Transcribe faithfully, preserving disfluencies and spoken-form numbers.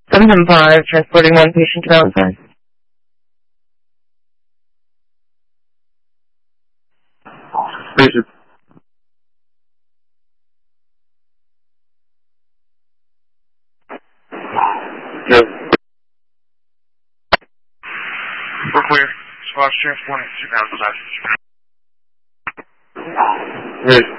seven seven five, transporting one patient to Mountainside. Patient. Yes. We're clear. Squad's transporting to Mountainside. Yes.